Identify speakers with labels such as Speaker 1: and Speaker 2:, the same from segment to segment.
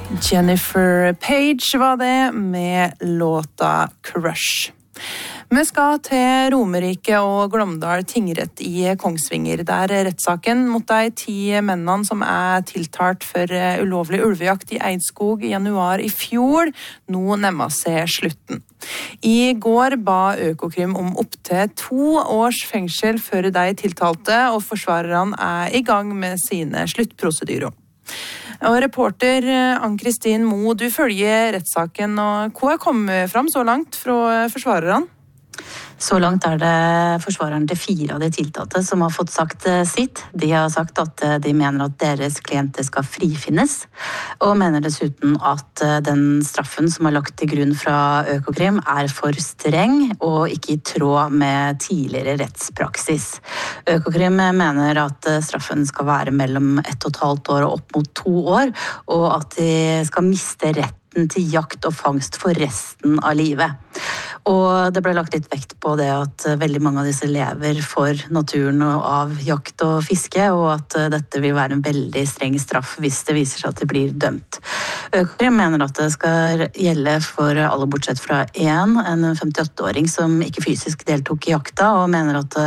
Speaker 1: Jennifer Page var det med låta Crush. Vi skal til Romerike og Glåmdal tingrett i Kongsvinger, der rettssaken mot de 10 mennene som tiltalt for ulovlig ulvejakt i Eidskog i januar i fjor, nå nærmer seg slutten. I går ba Økokrim om opp til 2 års fengsel for de tiltalte, og forsvarerne i gang med sine sluttprosedyrer. Og reporter Ann-Kristin Moe, du følger rettssaken, og hva kommet fram så langt fra forsvarerne?
Speaker 2: Så langt det forsvareren til 4 av de tiltalte som har fått sagt sitt. De har sagt at de mener at deres klienter skal frifinnes, og mener dessuten at den straffen som er lagt til grunn fra Økokrim for streng og ikke i tråd med tidligere rettspraksis. Økokrim mener at straffen skal være mellom 1,5 år og opp mot 2 år, og at de skal miste retten til jakt og fangst for resten av livet. Og det ble lagt litt vekt på det at veldig mange av disse lever for naturen og av jakt og fiske, og at dette vil være en veldig streng straff hvis det viser seg at det blir dømt. Økokrim mener at det skal gjelde for alle bortsett fra en 58-åring som ikke fysisk deltok i jakta, og mener at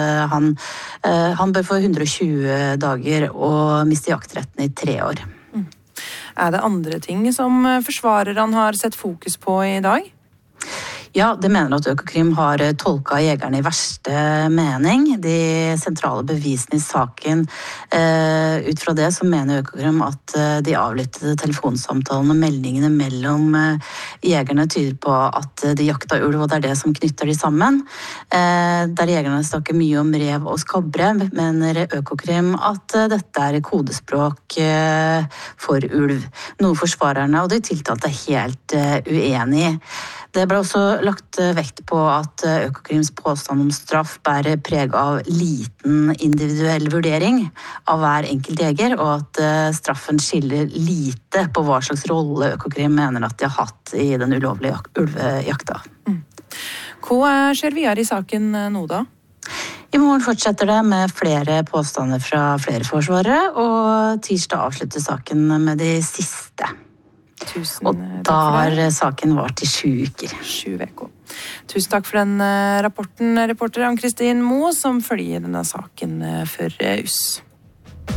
Speaker 2: han bør få 120 dager og miste jaktretten i 3 år.
Speaker 1: Det andre ting som forsvarerne har sett fokus på i dag?
Speaker 2: Ja, det mener at Økokrim har tolket jegerne i verste mening. De sentrale bevisene i saken, ut fra det så mener Økokrim at de avlyttede telefonsamtalene og meldingene mellom jegerne tyder på at de jakta ulv, og det det som knytter de sammen. Der jegerne snakker mye om rev og skabbre, mener Økokrim at dette kodespråk for ulv. Noe forsvarerne og de tiltalte helt uenig i. Det ble også lagt vekt på at Økokrims påstand om straff bærer preg av liten individuell vurdering av hver enkelt jeger, og at straffen skiller lite på hva slags rolle Økokrim mener at de har hatt i den ulovlige ulvejakta.
Speaker 1: Hva skjer videre i saken nå da?
Speaker 2: I morgen fortsetter det med flere påstander fra flere forsvarere, og tirsdag avslutter saken med de siste. Og da har saken vart i 7 uker.
Speaker 1: 7 uker. Tusen takk for den rapporten, reporter Ann-Kristin Moe, som følger denne saken for oss.